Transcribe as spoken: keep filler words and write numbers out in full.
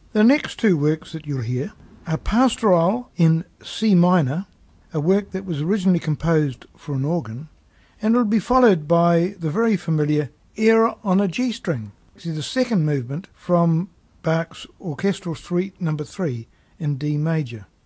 The next two works that you'll hear are Pastoral in C minor, a work that was originally composed for an organ, and it'll be followed by the very familiar Air on a G string. This is the second movement from Bach's Orchestral Suite number three in D major.